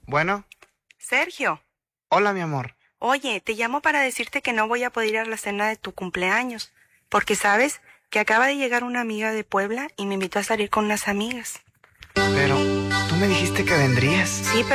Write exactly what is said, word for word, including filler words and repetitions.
Bueno, Sergio, hola, mi amor. oye, te llamo para decirte que no voy a poder ir a la cena de tu cumpleaños, porque sabes que acaba de llegar una amiga de Puebla y me invitó a salir con unas amigas. Pero tú me dijiste que vendrías. Sí,